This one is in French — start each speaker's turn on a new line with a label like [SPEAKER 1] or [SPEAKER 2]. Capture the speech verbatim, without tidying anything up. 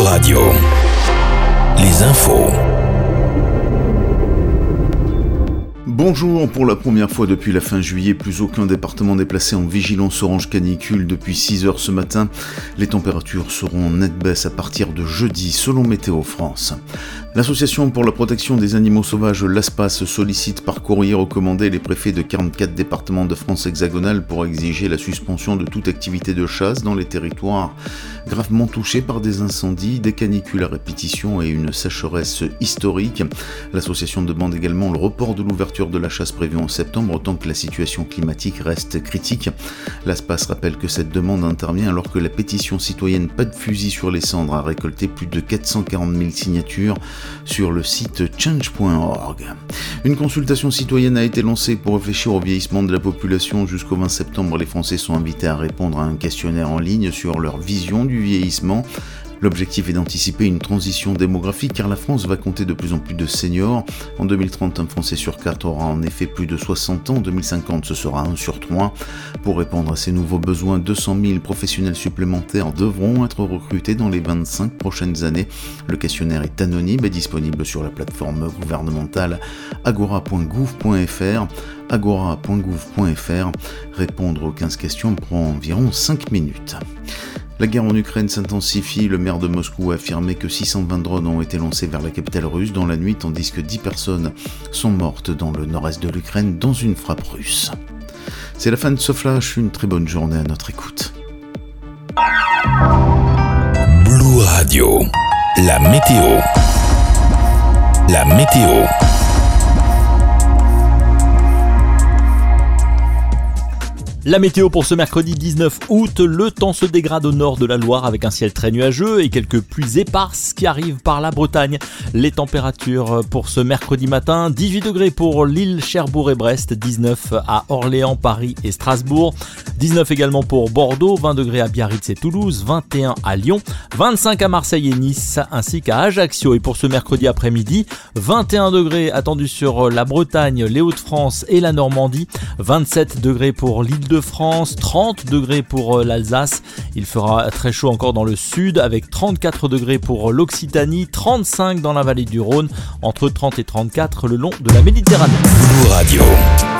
[SPEAKER 1] Radio. Les infos.
[SPEAKER 2] Bonjour, pour la première fois depuis la fin juillet, plus aucun département n'est placé en vigilance orange canicule depuis six heures ce matin. Les températures seront en nette baisse à partir de jeudi, selon Météo France. L'Association pour la protection des animaux sauvages, l'ASPAS, sollicite par courrier recommandé les préfets de quarante-quatre départements de France hexagonale pour exiger la suspension de toute activité de chasse dans les territoires gravement touchés par des incendies, des canicules à répétition et une sécheresse historique. L'association demande également le report de l'ouverture de la chasse prévue en septembre tant que la situation climatique reste critique. L'ASPAS rappelle que cette demande intervient alors que la pétition citoyenne Pas de fusil sur les cendres a récolté plus de quatre cent quarante mille signatures sur le site change point org. Une consultation citoyenne a été lancée pour réfléchir au vieillissement de la population. Jusqu'au vingt septembre, les Français sont invités à répondre à un questionnaire en ligne sur leur vision du vieillissement. L'objectif est d'anticiper une transition démographique car la France va compter de plus en plus de seniors. En deux mille trente, un Français sur quatre aura en effet plus de soixante ans. En deux mille cinquante, ce sera un sur trois. Pour répondre à ces nouveaux besoins, deux cent mille professionnels supplémentaires devront être recrutés dans les vingt-cinq prochaines années. Le questionnaire est anonyme et disponible sur la plateforme gouvernementale agora point gouv point fr. agora point gouv point fr. Répondre aux quinze questions prend environ cinq minutes. La guerre en Ukraine s'intensifie. Le maire de Moscou a affirmé que six cent vingt drones ont été lancés vers la capitale russe dans la nuit, tandis que dix personnes sont mortes dans le nord-est de l'Ukraine dans une frappe russe. C'est la fin de ce flash, une très bonne journée à notre écoute.
[SPEAKER 1] Blue Radio, la météo. La météo.
[SPEAKER 3] La météo pour ce mercredi dix-neuf août, le temps se dégrade au nord de la Loire avec un ciel très nuageux et quelques pluies éparses qui arrivent par la Bretagne. Les températures pour ce mercredi matin, dix-huit degrés pour Lille, Cherbourg et Brest, dix-neuf à Orléans, Paris et Strasbourg, dix-neuf également pour Bordeaux, vingt degrés à Biarritz et Toulouse, vingt et un à Lyon, vingt-cinq à Marseille et Nice ainsi qu'à Ajaccio. Et pour ce mercredi après-midi, vingt et un degrés attendus sur la Bretagne, les Hauts-de-France et la Normandie, vingt-sept degrés pour l'île de France, trente degrés pour l'Alsace. Il fera très chaud encore dans le sud avec trente-quatre degrés pour l'Occitanie, trente-cinq dans la vallée du Rhône, entre trente et trente-quatre le long de la Méditerranée.
[SPEAKER 1] Blue Radio.